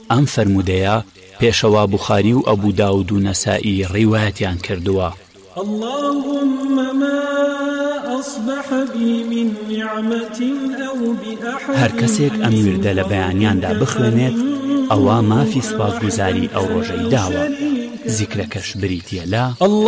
ئەم فەرمودەیە پێشەوا بوخاری و ئەبوو داود و نەسائی ڕیوایەتیان کردووە. اللهم ما أصبح بي من نعمة أو بأحد هەر کەسێک ئەم وردە لە بەیانیاندا بخوێنێت ئەوە مافی سوپاسگوزاری ئەو ڕۆژەی داوە. زیکرەکەش بریتیە لە